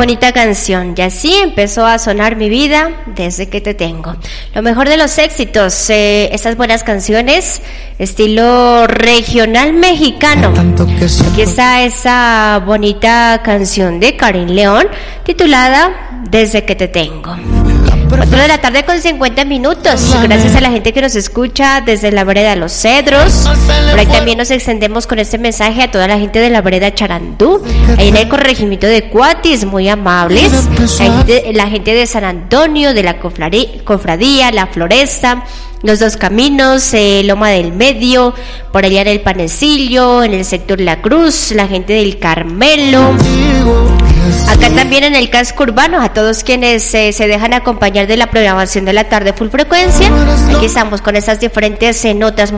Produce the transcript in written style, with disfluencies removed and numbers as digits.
bonita canción. Y así empezó a sonar mi vida desde que te tengo. Lo mejor de los éxitos, estas buenas canciones, estilo regional mexicano. Aquí está esa bonita canción de Karin León, titulada Desde que te tengo. 4:50 p.m. Gracias a la gente que nos escucha desde la vereda Los Cedros. Por ahí también nos extendemos con este mensaje a toda la gente de la vereda Charandú, ahí en el corregimiento de Cuatis, muy amables. La gente de San Antonio, de la Cofradía, La Floresta, Los Dos Caminos, Loma del Medio, por allá en el Panecillo, en el sector La Cruz, la gente del Carmelo. Acá también en el casco urbano, a todos quienes se dejan acompañar de la programación de la tarde Full Frecuencia. Aquí estamos con esas diferentes notas